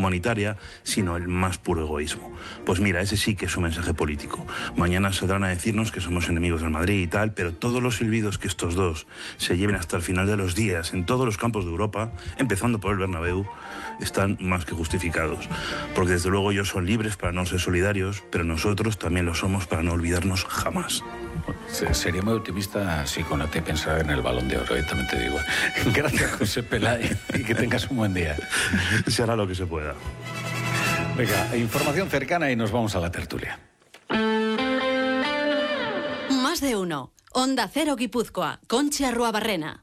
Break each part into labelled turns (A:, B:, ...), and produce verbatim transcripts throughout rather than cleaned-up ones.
A: humanitaria, sino el más puro egoísmo. Pues mira, ese sí que es un mensaje político. Mañana saldrán a decirnos que somos enemigos del Madrid y tal, pero todos los silbidos que estos dos se lleven hasta el final de los días en todos los campos de Europa, empezando por el Bernabéu, están más que justificados. Porque desde luego ellos son libres para no ser solidarios, pero nosotros también lo somos para no olvidarnos jamás.
B: Sería muy optimista si con te pensara en el Balón de Oro, ¿eh? También te digo. Gracias, José Peláez, y que tengas un buen día.
A: Se hará lo que se pueda.
B: Venga, información cercana y nos vamos a la tertulia.
C: Más de uno. Onda Cero Guipúzcoa. Conchi Arruabarrena.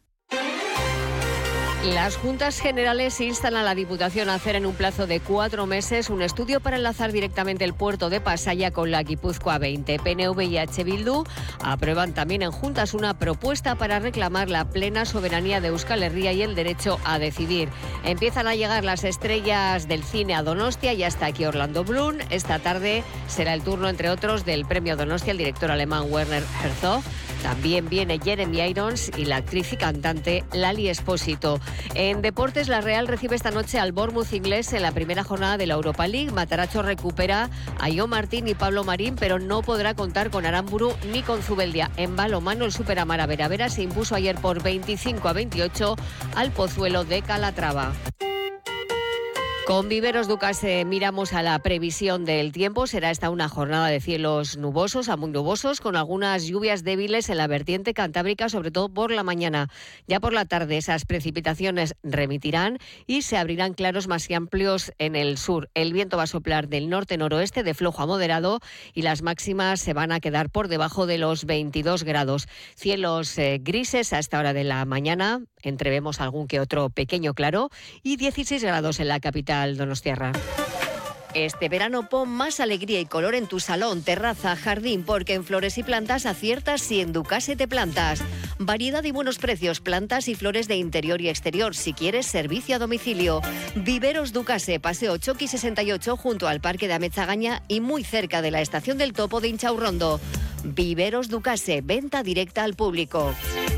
D: Las Juntas Generales instan a la Diputación a hacer en un plazo de cuatro meses un estudio para enlazar directamente el puerto de Pasaia con la Guipúzcoa veinte. P N V y H Bildu aprueban también en Juntas una propuesta para reclamar la plena soberanía de Euskal Herria y el derecho a decidir. Empiezan a llegar las estrellas del cine a Donostia y hasta aquí Orlando Bloom. Esta tarde será el turno, entre otros, del premio Donostia, el director alemán Werner Herzog. También viene Jeremy Irons y la actriz y cantante Lali Espósito. En deportes, la Real recibe esta noche al Bournemouth inglés en la primera jornada de la Europa League. Mataracho recupera a Ion Martín y Pablo Marín, pero no podrá contar con Aramburu ni con Zubeldia. En balonmano, el Superamara Veravera se impuso ayer por veinticinco a veintiocho al Pozuelo de Calatrava. Con Viveros Ducase miramos a la previsión del tiempo. Será esta una jornada de cielos nubosos a muy nubosos, con algunas lluvias débiles en la vertiente cantábrica, sobre todo por la mañana. Ya por la tarde esas precipitaciones remitirán y se abrirán claros más amplios en el sur. El viento va a soplar del norte-noroeste de flojo a moderado y las máximas se van a quedar por debajo de los veintidós grados. Cielos eh, grises a esta hora de la mañana, entrevemos algún que otro pequeño claro, y dieciséis grados en la capital donostiarra. Este verano pon más alegría y color en tu salón, terraza, jardín, porque en Flores y Plantas aciertas si en Ducase te plantas. Variedad y buenos precios, plantas y flores de interior y exterior, si quieres servicio a domicilio. Viveros Ducase, Paseo Choqui sesenta y ocho, junto al Parque de Ametzagaña y muy cerca de la Estación del Topo de Inchaurrondo. Viveros Ducase, venta directa al público.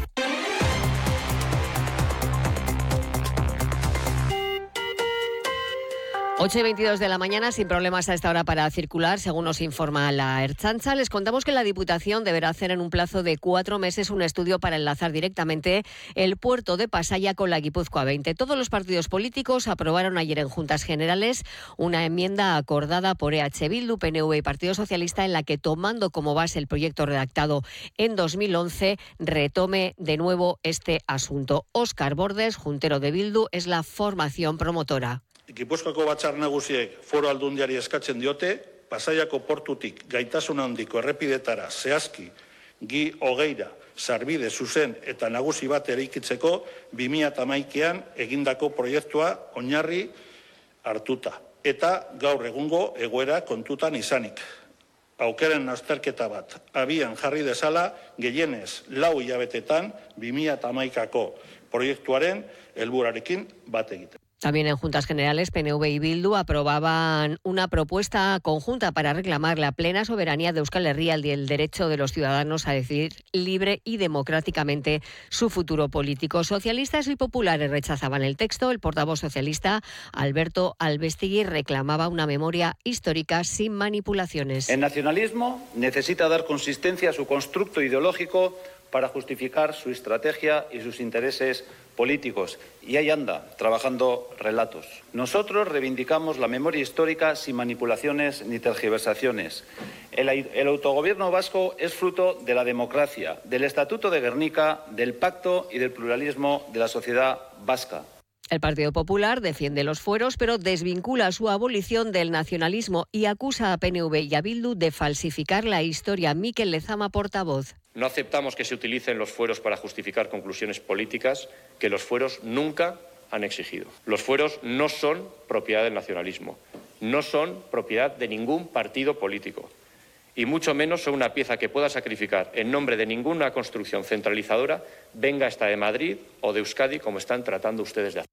D: ocho y veintidós de la mañana, sin problemas a esta hora para circular, según nos informa la Ertzaintza. Les contamos que la Diputación deberá hacer en un plazo de cuatro meses un estudio para enlazar directamente el puerto de Pasaia con la Guipúzcoa veinte. Todos los partidos políticos aprobaron ayer en Juntas Generales una enmienda acordada por E H Bildu, P N V y Partido Socialista, en la que, tomando como base el proyecto redactado en dos mil once, retome de nuevo este asunto. Óscar Bordes, juntero de Bildu, es la formación promotora.
E: Gipuzkoako batzar nagusiek foro aldundiari eskatzen diote, Pasaiako portutik gaitasun handiko errepidetara zehazki gi hogeira sarbide zuzen eta nagusi bat eraikitzeko bi mila hamaikaan egindako proiektua oinarri hartuta. Eta gaur egungo egoera kontutan izanik. Aukeren azterketa bat abian jarri dezala gehienez lau hilabetetan bi mila hamaikako proiektuaren helburarekin bat egiten.
D: También en Juntas Generales, P N V y Bildu aprobaban una propuesta conjunta para reclamar la plena soberanía de Euskal Herria y el derecho de los ciudadanos a decidir libre y democráticamente su futuro político. Socialistas y populares rechazaban el texto. El portavoz socialista, Alberto Albestigui, reclamaba una memoria histórica sin manipulaciones.
F: El nacionalismo necesita dar consistencia a su constructo ideológico para justificar su estrategia y sus intereses políticos. Y ahí anda, trabajando relatos. Nosotros reivindicamos la memoria histórica sin manipulaciones ni tergiversaciones. El, el autogobierno vasco es fruto de la democracia, del Estatuto de Gernika, del pacto y del pluralismo de la sociedad vasca.
D: El Partido Popular defiende los fueros, pero desvincula su abolición del nacionalismo y acusa a P N V y a Bildu de falsificar la historia. Mikel Lezama, portavoz.
G: No aceptamos que se utilicen los fueros para justificar conclusiones políticas que los fueros nunca han exigido. Los fueros no son propiedad del nacionalismo, no son propiedad de ningún partido político y mucho menos son una pieza que pueda sacrificar en nombre de ninguna construcción centralizadora, venga esta de Madrid o de Euskadi, como están tratando ustedes de hacer.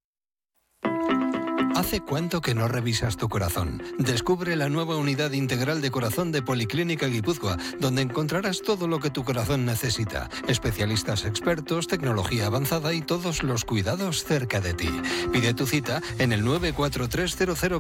H: ¿Hace cuánto que no revisas tu corazón? Descubre la nueva unidad integral de corazón de Policlínica Guipúzcoa, donde encontrarás todo lo que tu corazón necesita. Especialistas expertos, tecnología avanzada y todos los cuidados cerca de ti. Pide tu cita en el nueve cuatro tres cero cero